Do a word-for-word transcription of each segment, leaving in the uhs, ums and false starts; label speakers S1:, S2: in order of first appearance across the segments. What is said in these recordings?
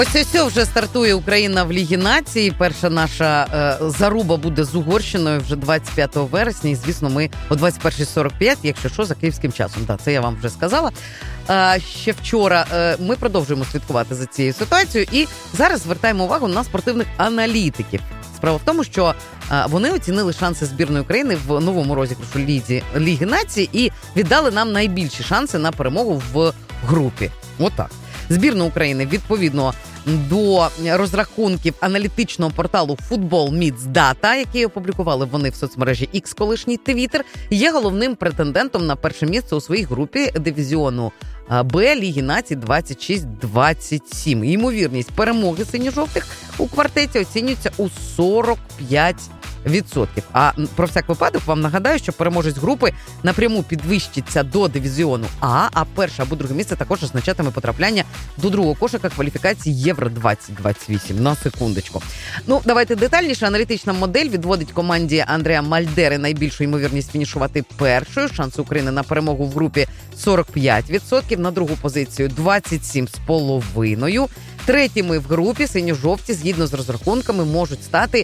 S1: Ось ось вже стартує Україна в Лігі Націй. Перша наша е, заруба буде з Угорщиною вже двадцять п'ятого вересня. І, звісно, ми о двадцять перша сорок п'ять, якщо що, за київським часом. Так, це я вам вже сказала. Е, ще вчора е, ми продовжуємо слідкувати за цією ситуацією. І зараз звертаємо увагу на спортивних аналітиків. Справа в тому, що е, вони оцінили шанси збірної України в новому розіграшу Ліги, Ліги Націй і віддали нам найбільші шанси на перемогу в групі. Отак. Збірна України, відповідно до розрахунків аналітичного порталу Football Meets Data, який опублікували вони в соцмережі X, колишній Twitter, є головним претендентом на перше місце у своїй групі дивізіону Б Ліги Націй двадцять шість двадцять сім. Ймовірність перемоги синьо-жовтих у квартеті оцінюється у сорок п'ять відсотків. А про всяк випадок вам нагадаю, що переможець групи напряму підвищиться до дивізіону А, а перше або друге місце також означатиме потрапляння до другого кошика кваліфікації Євро двадцять двадцять вісім. На секундочку. Ну, давайте детальніше. Аналітична модель відводить команді Андреа Мальдери найбільшу ймовірність фінішувати першою. Шанси України на перемогу в групі сорок п'ять відсотків, на другу позицію двадцять сім з половиною. Третіми в групі синьо-жовті, згідно з розрахунками, можуть стати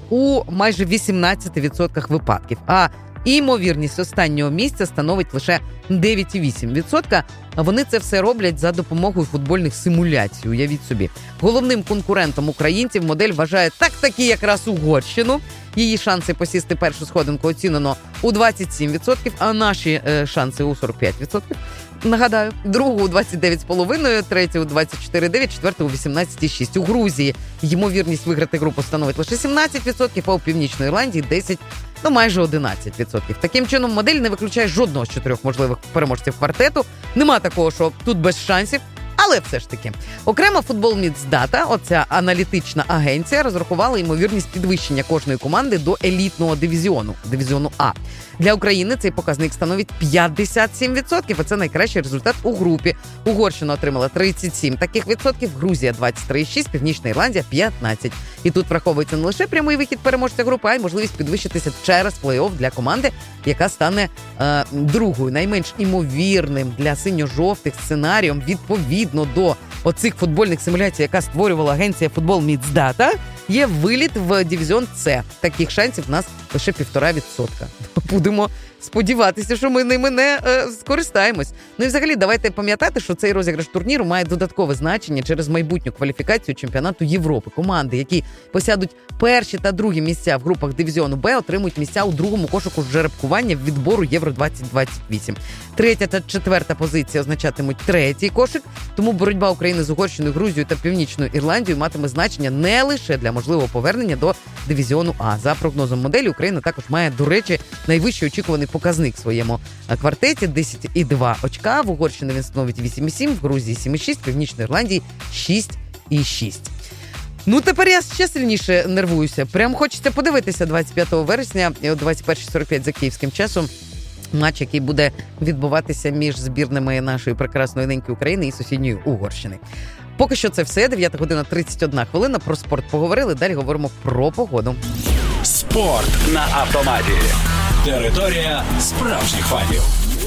S1: у майже вісімнадцять відсотків випадків, а імовірність останнього місця становить лише дев'ять цілих вісім десятих відсотка. Вони це все роблять за допомогою футбольних симуляцій, уявіть собі. Головним конкурентом українців модель вважає так-таки якраз Угорщину. Її шанси посісти першу сходинку оцінено у двадцять сім відсотків, а наші е, шанси у сорок п'ять відсотків. Нагадаю, другу у двадцять дев'ять з половиною, третю у двадцять чотири цілих дев'ять десятих, четверту у вісімнадцять цілих шість десятих. У Грузії ймовірність виграти групу становить лише сімнадцять відсотків, а у Північної Ірландії десять, ну майже одинадцять відсотків. Таким чином, модель не виключає жодного з чотирьох можливих переможців квартету. Нема такого, що тут без шансів. Але все ж таки, окремо Football Meets Data, оця аналітична агенція, розрахувала ймовірність підвищення кожної команди до елітного дивізіону, дивізіону А. Для України цей показник становить п'ятдесят сім відсотків, і це найкращий результат у групі. Угорщина отримала тридцять сім таких відсотків, Грузія двадцять три цілих шість десятих, Північна Ірландія п'ятнадцять. І тут враховується не лише прямий вихід переможця групи, а й можливість підвищитися через плей-офф для команди, яка стане е, другою. Найменш імовірним для синьо-жовтих сценарієм відповідно до оцих футбольних симуляцій, яка створювала агенція Football Meets Data, є виліт в дивізіон С. Таких шансів в нас лише півтора відсотка. Будемо сподіватися, що ми ними не е, скористаємось. Ну і взагалі, давайте пам'ятати, що цей розіграш турніру має додаткове значення через майбутню кваліфікацію чемпіонату Європи. Команди, які посядуть перші та другі місця в групах дивізіону Б, отримують місця у другому кошику жеребкування в відбору Євро двадцять двадцять вісім. Третя та четверта позиція означатимуть третій кошик, тому боротьба України з Угорщиною, Грузією та Північною Ірландією матиме значення не лише для можливого повернення до дивізіону А. За прогнозом моделі, Україна також має, до речі, найвищий очікуваний показник в своєму квартеті – десять цілих два очка. В Угорщині він становить вісім цілих сім, в Грузії сім цілих шість, в Північній Ірландії шість цілих шість. Ну, тепер я ще сильніше нервуюся. Прям хочеться подивитися двадцять п'ятого вересня о двадцять перша сорок п'ять за київським часом. Матч, який буде відбуватися між збірними нашої прекрасної неньки України і сусідньої Угорщини. Поки що це все. дев'ята година тридцять одна хвилина. Про спорт поговорили. Далі говоримо про погоду.
S2: Спорт на автоматі. Територія справжніх фанів.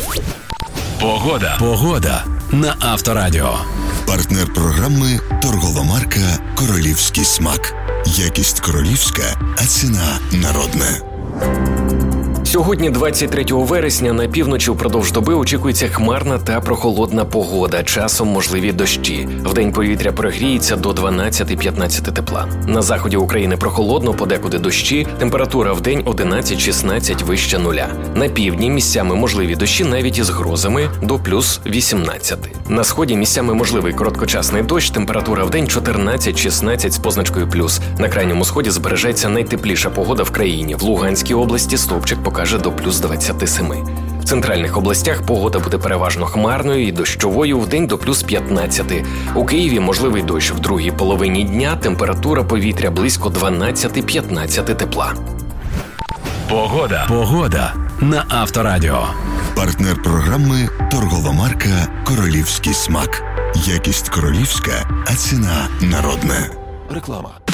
S2: Погода. Погода на Авторадіо.
S3: Партнер програми торгова марка «Королівський смак». Якість королівська, а ціна народна.
S4: Сьогодні, двадцять третього вересня, на півночі впродовж доби очікується хмарна та прохолодна погода, часом можливі дощі. Вдень повітря прогріється до дванадцять-п'ятнадцять тепла. На заході України прохолодно, подекуди дощі, температура вдень одинадцять-шістнадцять вище нуля. На півдні місцями можливі дощі навіть із грозами до плюс вісімнадцять. На сході місцями можливий короткочасний дощ, температура вдень чотирнадцять-шістнадцять з позначкою плюс. На крайньому сході збережеться найтепліша погода в країні. В Луганській області стовпчик покаже до плюс двадцять сім. В центральних областях погода буде переважно хмарною і дощовою, вдень до плюс п'ятнадцять. У Києві можливий дощ в другій половині дня, температура повітря близько дванадцять-п'ятнадцять тепла.
S2: Погода. Погода на Авторадіо.
S3: Партнер програми торгова марка «Королівський смак». Якість королівська, а ціна народна.
S2: Реклама.